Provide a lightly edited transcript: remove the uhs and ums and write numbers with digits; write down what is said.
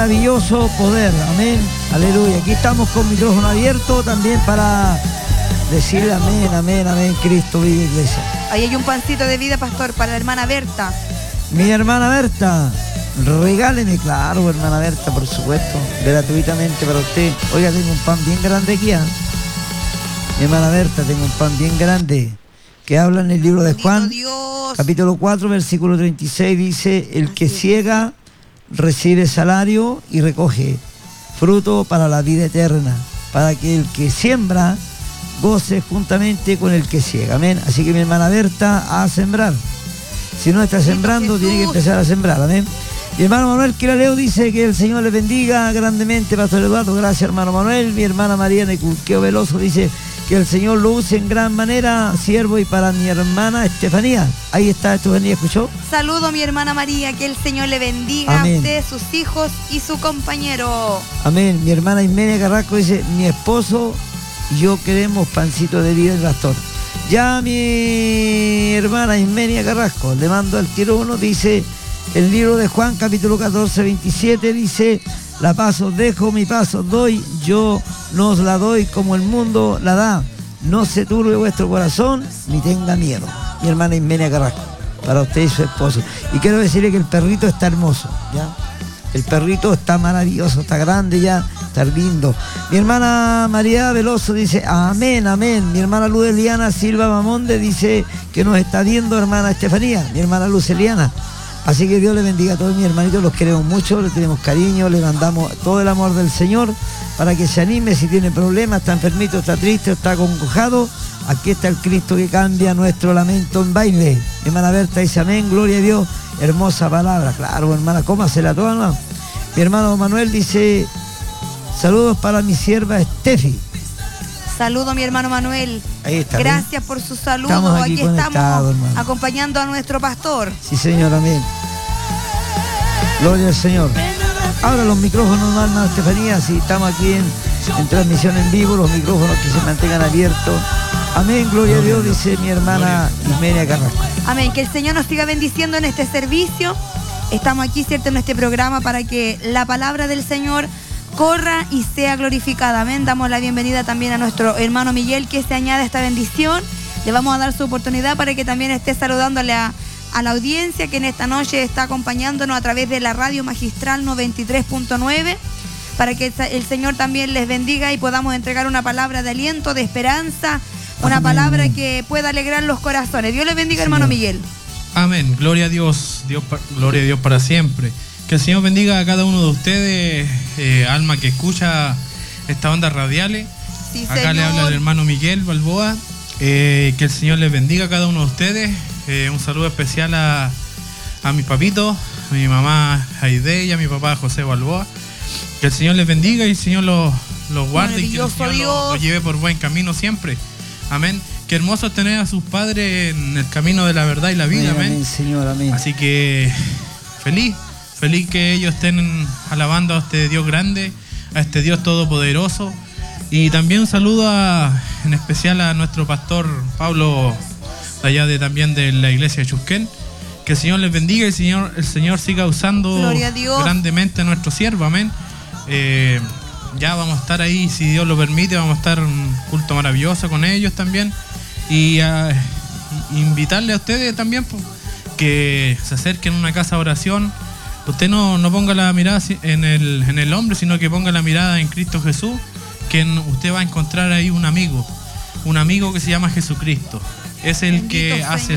maravilloso poder. Amén. Aleluya. Aquí estamos con micrófono abierto también para decirle amén, amén, amén. Cristo vive, iglesia. Ahí hay un pancito de vida, pastor, para la hermana Berta. Mi hermana Berta, regáleme, claro, hermana Berta, por supuesto, gratuitamente para usted. Oiga, tengo un pan bien grande aquí, ¿eh? Mi hermana Berta, tengo un pan bien grande que habla en el libro de Juan, capítulo 4, versículo 36, dice: el que ciega recibe salario y recoge fruto para la vida eterna, para que el que siembra goce juntamente con el que ciega. Amén. Así que mi hermana Berta, a sembrar. Si no está sembrando, tiene que empezar a sembrar. Amén. Mi hermano Manuel Quilaleo dice que el Señor le bendiga grandemente, pastor Eduardo. Gracias, hermano Manuel. Mi hermana Mariana Culqueo Veloso dice que el Señor lo use en gran manera, siervo. Y para mi hermana Estefanía, ahí está Estefanía, ¿escuchó? Saludo a mi hermana María, que el Señor le bendiga. Amén. A usted, sus hijos y su compañero. Amén. Mi hermana Ismenia Carrasco dice: mi esposo y yo queremos pancito de vida del pastor. Ya mi hermana Ismenia Carrasco, le mando al tiro uno, dice el libro de Juan, capítulo 14, 27, dice: la paz os dejo, mi paz os doy, yo no os la doy como el mundo la da. No se turbe vuestro corazón, ni tenga miedo. Mi hermana Ismenia Carrasco, para usted y su esposo. Y quiero decirle que el perrito está hermoso, ¿ya? El perrito está maravilloso, está grande ya, está lindo. Mi hermana María Veloso dice: amén, amén. Mi hermana Luz Eliana Silva Mamonde dice que nos está viendo hermana Estefanía, mi hermana Luz Eliana. Así que Dios le bendiga a todos mis hermanitos, los queremos mucho, les tenemos cariño, le mandamos todo el amor del Señor para que se anime si tiene problemas, está enfermito, está triste, está acongojado. Aquí está el Cristo que cambia nuestro lamento en baile. Mi hermana Berta dice: amén, gloria a Dios. Hermosa palabra, claro, hermana, cómasela toda, ¿no? Mi hermano Manuel dice: saludos para mi sierva Estefi. Saludo a mi hermano Manuel. Ahí está. Gracias por su saludo. Aquí estamos acompañando a nuestro pastor. Sí, señor, amén. Gloria al Señor. Ahora los micrófonos, hermana Estefanía, si estamos aquí en transmisión en vivo, los micrófonos que se mantengan abiertos. Amén, gloria a Dios, dice mi hermana Ismenia Carrasco. Amén, que el Señor nos siga bendiciendo en este servicio. Estamos aquí, ¿cierto?, en este programa para que la palabra del Señor corra y sea glorificada. Amén. Damos la bienvenida también a nuestro hermano Miguel, que se añade a esta bendición. Le vamos a dar su oportunidad para que también esté saludándole a la audiencia que en esta noche está acompañándonos a través de la radio magistral 93.9, para que el Señor también les bendiga y podamos entregar una palabra de aliento, de esperanza, una palabra que pueda alegrar los corazones. Dios les bendiga, hermano Miguel. Amén. Gloria a Dios. Gloria a Dios para siempre. Que el Señor bendiga a cada uno de ustedes, alma que escucha estas ondas radiales. Sí, acá Señor. le habla el hermano Miguel Balboa. Que el Señor les bendiga a cada uno de ustedes. Un saludo especial a mi papito, a mi mamá Aide y a mi papá José Balboa. Que el Señor les bendiga y el Señor los guarde y que el Señor los lleve por buen camino siempre. Amén. Qué hermoso tener a sus padres en el camino de la verdad y la vida. Amén. Amén, Señor, amén. Así que feliz que ellos estén alabando a este Dios grande, a este Dios todopoderoso. Y también un saludo en especial a nuestro pastor Pablo, de allá también de la iglesia de Chusquén. Que el Señor les bendiga y el Señor siga usando grandemente a nuestro siervo. Amén. Ya vamos a estar ahí, si Dios lo permite, vamos a estar en un culto maravilloso con ellos también. Y invitarle a ustedes también que se acerquen a una casa de oración. Usted no ponga la mirada en el hombre, sino que ponga la mirada en Cristo Jesús, que usted va a encontrar ahí un amigo que se llama Jesucristo. Es el que hace